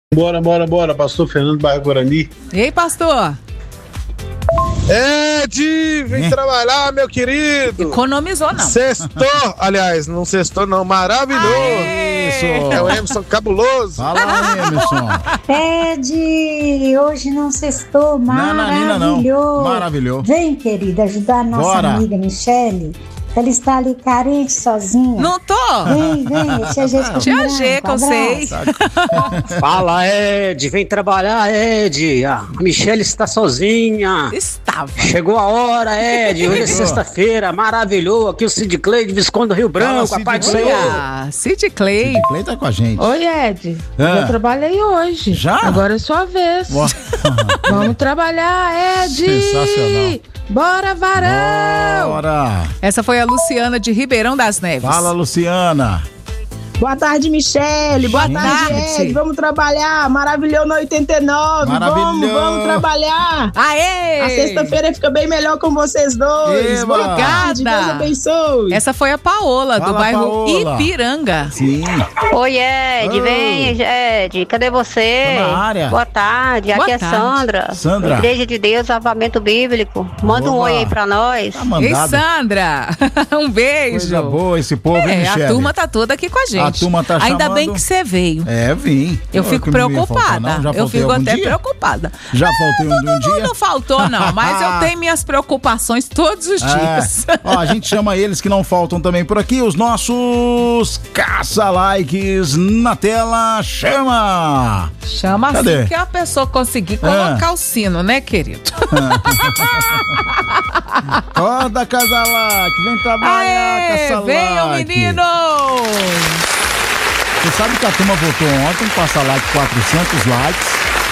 Bora, pastor Fernando Barra Guarani. Ei, pastor. Ed, vem trabalhar, meu querido. Economizou, não. Sextou, aliás, não sextou não, maravilhoso. Isso. É o Emerson cabuloso. Fala aí, Emerson. Ed, hoje não sextou, maravilhoso. Não. Maravilhoso. Vem, querida, ajudar a nossa amiga Michele. Ela está ali carente, sozinha. Não tô. Vem, tia G, Tia G, que eu sei. Fala, Ed, vem trabalhar, Ed. A Michele está sozinha. Estava. Chegou a hora, Ed. Hoje é sexta-feira, maravilhoso. Aqui o Cid Clay de Visconde do Rio Branco, a paz do Senhor. Cid Clay. Cid Clay tá com a gente. Oi, Ed. Eu trabalhei hoje. Já? Agora é sua vez. Vamos trabalhar, Ed. Sensacional. Bora, varão. Bora. Essa foi a Luciana de Ribeirão das Neves. Fala, Luciana. Boa tarde, Michele. Boa tarde, Ed. Vamos trabalhar. Maravilhoso no 89. Vamos trabalhar. Aê! A sexta-feira fica bem melhor com vocês dois. Eba. Boa tarde, Deus abençoe. Essa foi a Paola, do bairro Paola. Ipiranga. Sim. Oi, Ed. Vem, Ed. Cadê você? Tô na área. Boa tarde. Boa Aqui tarde. é Sandra. Sandra. Igreja de Deus, Avivamento Bíblico. Manda um Oba. oi aí pra nós. Tá Ei, mandado. Sandra. Um beijo. Coisa boa esse povo, hein, Michele? A turma tá toda aqui com a gente. A turma tá Ainda chamando. bem que você veio. Vim. Eu fico preocupada. Já Eu fico algum até dia? preocupada. Já faltei um dia? Não faltou, não. Mas eu tenho minhas preocupações todos os dias. Ó, a gente chama eles que não faltam também por aqui, os nossos caça-likes na tela. Chama! Chama Cadê? assim que a pessoa conseguir colocar o sino, né, querido? Roda, casa-like, vem trabalhar, caça-like. Venham, meninos! Você sabe que a turma votou ontem, caça-like 400 likes.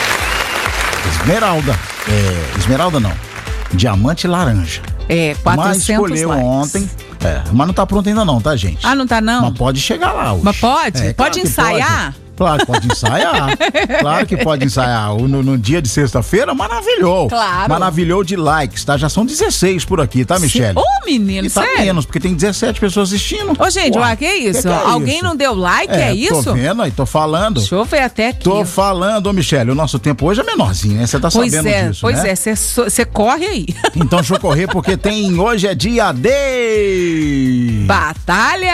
Esmeralda não, diamante laranja. 400 mas escolheu likes. ontem, mas não tá pronto ainda não, tá, gente? Ah, não tá não? Mas pode chegar lá hoje. Mas pode? Pode claro que ensaiar? Claro que pode ensaiar. Claro que pode ensaiar. No dia de sexta-feira, maravilhou. Claro. Maravilhou de likes, tá? Já são 16 por aqui, tá, Michele? Ô, menino, E tá sério? menos, porque tem 17 pessoas assistindo. Ô, gente, Ué, que é isso? que é Alguém isso? não deu like, é isso? Tô vendo aí, tô falando. Deixa eu ver até aqui. Tô falando, ô Michele, o nosso tempo hoje é menorzinho, né? Você tá sabendo disso, Pois né? é, você corre aí. Então deixa eu correr, porque hoje é dia de... Batalha!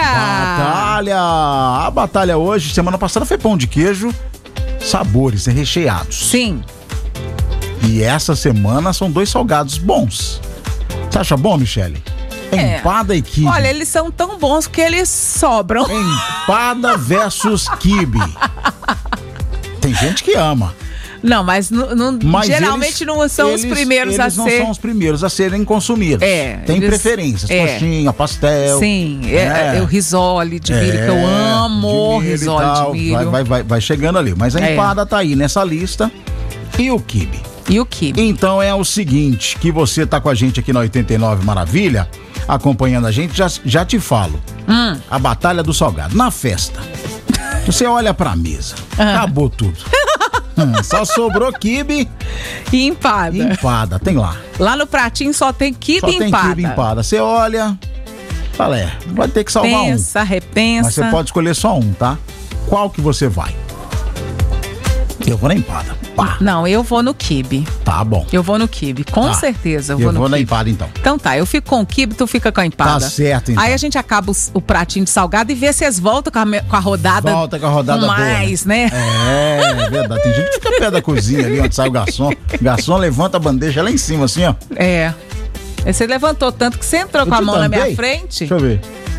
A batalha hoje, semana passada foi pão de queijo, sabores recheados. Sim. E essa semana são 2 salgados bons. Você acha bom, Michele? Empada e quibe. Olha, eles são tão bons que eles sobram. Empada versus quibe. Tem gente que ama. Não, mas geralmente não são os primeiros a Eles não ser. são os primeiros a serem consumidos. Tem preferências. Coxinha, pastel. Sim, o risole de milho, que eu amo. Risole de milho. Vai chegando ali. Mas a empada tá aí nessa lista. E o quibe. Então é o seguinte, que você tá com a gente aqui na 89 Maravilha, acompanhando a gente, já te falo. A batalha do salgado. Na festa, você olha pra mesa, acabou tudo. Só sobrou quibe e empada. Empada, tem lá. Lá no pratinho só tem quibe e empada. Só tem quibe e empada. Você olha, fala, vai ter que salvar repensa. Mas você pode escolher só um, tá? Qual que você vai? Eu vou na empada. Pá. Não, eu vou no quibe. Tá bom. Eu vou no quibe, com certeza. Eu vou na empada, então. Então tá, eu fico com o quibe, tu fica com a empada. Tá certo, então. Aí a gente acaba o pratinho de salgado e vê se eles voltam com a rodada. Volta com a rodada mais, boa, né? É verdade. Tem gente que fica perto da cozinha ali, onde sai o garçom. O garçom levanta a bandeja lá em cima, assim, ó. Aí você levantou tanto que você entrou com a mão na minha frente. Deixa eu ver.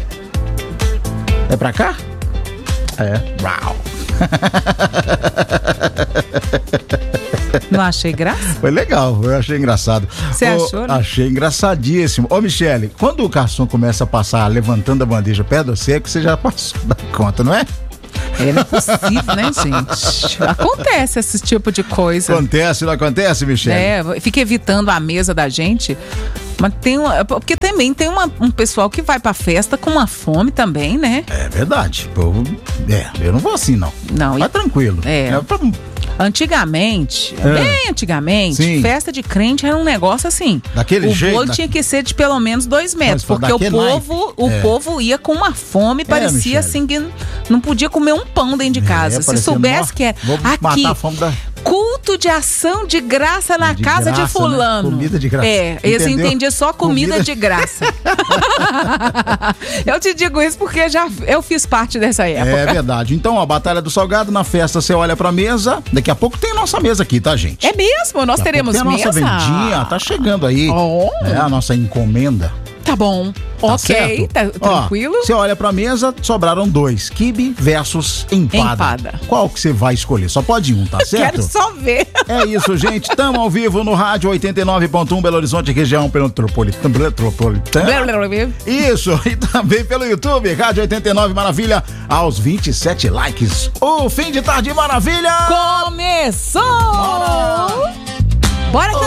É pra cá? Uau. Não achei graça? Foi legal, eu achei engraçado. Você achou, né? Achei engraçadíssimo. Ô, Michele, quando o garçom começa a passar levantando a bandeja perto de você, que você já passou da conta, não é? Não é possível, né, gente? Acontece esse tipo de coisa. Acontece, não acontece, Michele? Fica evitando a mesa da gente. Mas porque também tem um pessoal que vai pra festa com uma fome também, né? É verdade. Eu não vou assim, não. Não. Vai tranquilo. Antigamente, bem antigamente, Sim. festa de crente era um negócio assim. Daquele jeito. O bolo tinha que ser de pelo menos 2 metros, porque o povo ia com uma fome, parecia assim que não podia comer um pão dentro de casa. Se soubesse que era aqui, culto de ação de graça na casa de fulano. Né? Comida de graça. Eles entendiam só comida de graça. Eu te digo isso porque eu fiz parte dessa época. É verdade. Então, a Batalha do Salgado, na festa você olha pra mesa, daqui a pouco tem nossa mesa aqui, tá, gente? É mesmo? Nós teremos mesa? Tem a nossa vendinha, tá chegando aí. A nossa encomenda. Tá bom. Tá ok, tá tranquilo. Você olha pra mesa, sobraram 2. Quibe versus empada. Qual que você vai escolher? Só pode um, tá certo? Quero só ver. É isso, gente. Tamo ao vivo no rádio 89.1 Belo Horizonte, região metropolitana. Isso. E também pelo YouTube, Rádio 89 Maravilha, aos 27 likes. O fim de tarde maravilha começou! Bora